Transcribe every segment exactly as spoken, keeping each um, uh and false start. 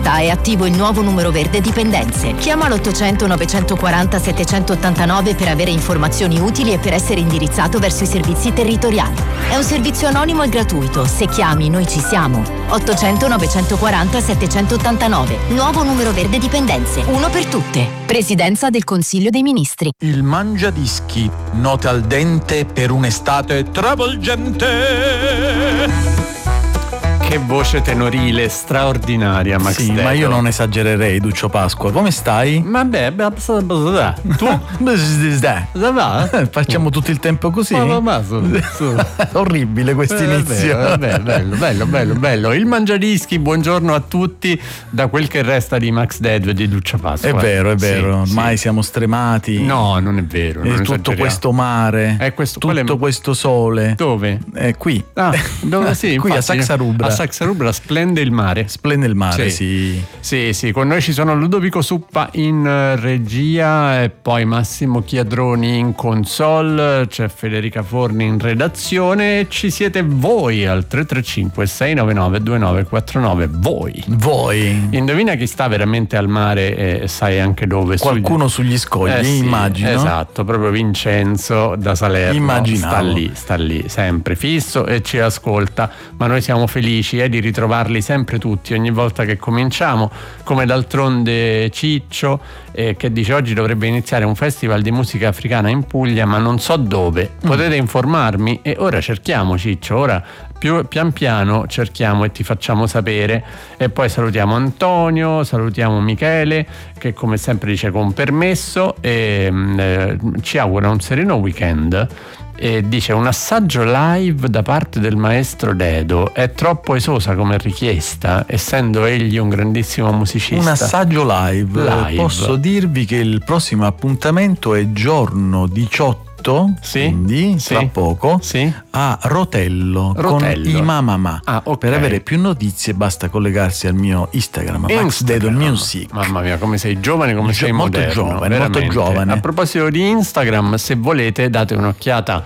città è attivo il nuovo numero verde dipendenze. Chiama l'ottocento novecentoquaranta settecentottantanove per avere informazioni utili e per essere indirizzato verso i servizi territoriali. È un servizio anonimo e gratuito. Se chiami, noi ci siamo. ottocento novecentoquaranta settecentottantanove. Nuovo numero verde dipendenze. Uno per tutte. Presidenza del Consiglio dei Ministri. Il Mangiadischi. Note al dente per un'estate travolgente. Che voce tenorile straordinaria, Max Sì, Dedo. ma io non esagererei, Duccio Pasqua. Come stai? Vabbè, beh, tu? Facciamo tutto il tempo così? Ma, ma, su, su. Orribile questo Eh, inizio. vabbè, bello, bello, bello, bello. Il Mangiadischi, buongiorno a tutti, da quel che resta di Max Dedo e di Duccio Pasqua. È vero, è vero, Sì, ormai sì. siamo stremati. No, non è vero. E Non tutto esageriamo. questo mare, È questo, tutto quale- questo sole. Dove? È qui. Ah, dove sì, Qui a infatti, Saxarubra. A Saxarubra splende il mare. Splende il mare, sì. Sì, sì, con noi ci sono Ludovico Suppa in eh, regia e poi Massimo Chiadroni in console, c'è Federica Forni in redazione e ci siete voi al tre tre cinque sei nove nove due nove quattro nove, voi. Voi. Indovina chi sta veramente al mare e sai anche dove. Qualcuno sugli scogli, Eh sì, immagino. Esatto, proprio Vincenzo da Salerno. Immaginavo. Sta lì, sta lì, sempre fisso e ci ascolta, ma noi siamo felici eh, di ritrovarli sempre tutti, ogni volta che cominciamo, come d'altronde Ciccio eh, che dice oggi dovrebbe iniziare un festival di musica africana in Puglia, ma non so dove. Potete mm. informarmi? E ora cerchiamo, Ciccio, ora più pian piano cerchiamo e ti facciamo sapere. E poi salutiamo Antonio, salutiamo Michele che come sempre dice con permesso e eh, ci augura un sereno weekend. E dice un assaggio live da parte del maestro Dedo è troppo esosa come richiesta, essendo egli un grandissimo musicista. Un assaggio live. Live. Posso dirvi che il prossimo appuntamento è giorno diciotto, Sì, quindi sì, tra poco, sì. a Rotello, Rotello. con i Mamma. Ah, ok. Per avere più notizie basta collegarsi al mio Instagram, Max Dedo Instagram. Music. Mamma mia, come sei giovane, come Gio- sei molto moderno, giovane, molto veramente. giovane. A proposito di Instagram, se volete date un'occhiata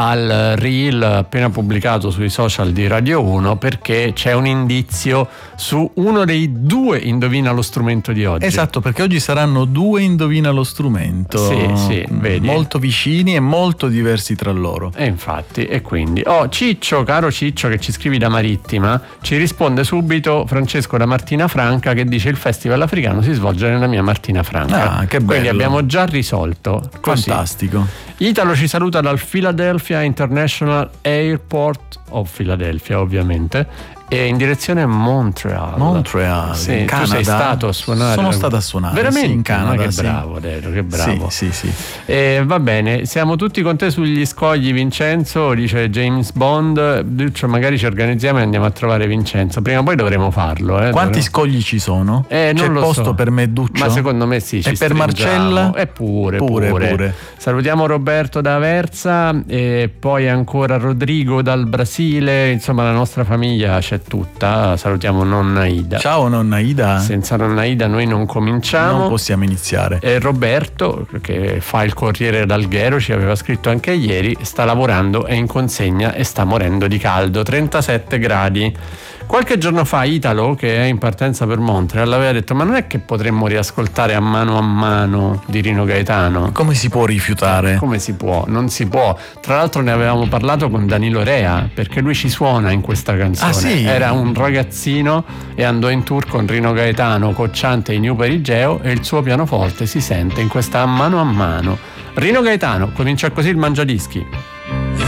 al reel appena pubblicato sui social di Radio uno, perché c'è un indizio su uno dei due indovina lo strumento di oggi. Esatto, perché oggi saranno due indovina lo strumento. Sì, sì, vedi. Molto vicini e molto diversi tra loro. E infatti, e quindi oh Ciccio, caro Ciccio che ci scrivi da Marittima, ci risponde subito Francesco da Martina Franca che dice il festival africano si svolge nella mia Martina Franca. Ah, che bello. Quindi abbiamo già risolto. Così. Fantastico. Italo ci saluta dal Philadelphia International Airport of Philadelphia, ovviamente, e in direzione Montreal. Montreal, sì, in tu Canada. sei stato a suonare? Sono stato a suonare, veramente? sì, in Canada. Ma che sì. bravo, Dedo, che bravo. Sì, sì, sì. E va bene, siamo tutti con te sugli scogli, Vincenzo, dice James Bond. Duccio, magari ci organizziamo e andiamo a trovare Vincenzo. Prima o poi dovremo farlo. Eh, Quanti dovremo... scogli ci sono? Eh, non C'è lo posto so. per me, Duccio? Ma secondo me sì. Ci E per stringiamo. Marcella? E pure, Pure, pure, pure. Salutiamo Roberto da Aversa e poi ancora Rodrigo dal Brasile. Insomma, la nostra famiglia c'è tutta. Salutiamo nonna Ida. Ciao nonna Ida. Senza nonna Ida noi non cominciamo. Non possiamo iniziare. E Roberto, che fa il Corriere d'Alghero, ci aveva scritto anche ieri, sta lavorando, è in consegna e sta morendo di caldo, trentasette gradi. Qualche giorno fa Italo, che è in partenza per Montreal, aveva detto ma non è che potremmo riascoltare A mano a mano di Rino Gaetano? Come si può rifiutare? Come si può? Non si può. Tra l'altro ne avevamo parlato con Danilo Rea, perché lui ci suona in questa canzone. Ah, sì? Era un ragazzino e andò in tour con Rino Gaetano, Cocciante e New Perigeo, e il suo pianoforte si sente in questa A mano a mano. Rino Gaetano, comincia così il Mangiadischi.